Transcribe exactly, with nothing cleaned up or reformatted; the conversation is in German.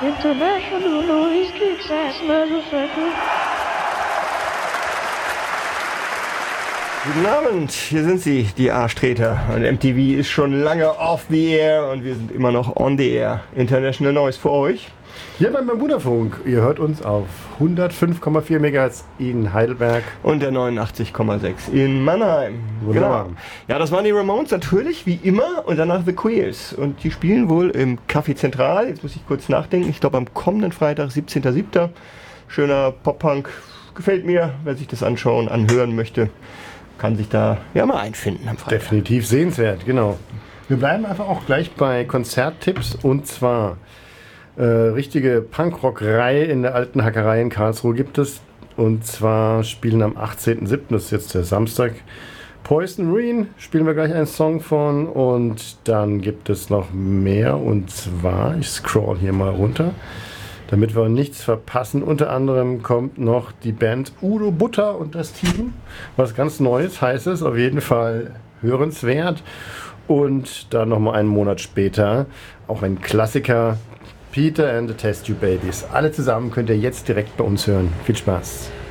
International Noise Kicks Ass Motherfucker. Guten Abend, hier sind sie, die Arschtreter. Und M T V ist schon lange off the air und wir sind immer noch on the air. International Noise für euch. Hier beim Bermuda-Funk. Ihr hört uns auf hundertfünf Komma vier Megahertz in Heidelberg. Und der neunundachtzig Komma sechs in Mannheim. Wunderbar. Genau. Ja, das waren die Ramones natürlich, wie immer. Und danach The Queers. Und die spielen wohl im Café Zentral. Jetzt muss ich kurz nachdenken. Ich glaube am kommenden Freitag, siebzehnter siebter Schöner Pop-Punk. Gefällt mir. Wer sich das anschauen, anhören möchte, kann sich da ja mal einfinden am Freitag. Definitiv sehenswert, genau. Wir bleiben einfach auch gleich bei Konzerttipps. Und zwar äh, richtige Punkrock-Reihe in der alten Hackerei in Karlsruhe gibt es. Und zwar spielen am achtzehnten siebten, das ist jetzt der Samstag, Poison Ruin, spielen wir gleich einen Song von. Und dann gibt es noch mehr. Und zwar, ich scroll hier mal runter, damit wir nichts verpassen. Unter anderem kommt noch die Band Udo Butter und das Team. Was ganz Neues, heißt es. Auf jeden Fall hörenswert. Und dann nochmal einen Monat später auch ein Klassiker, Peter and the Test Tube Babies. Alle zusammen könnt ihr jetzt direkt bei uns hören. Viel Spaß.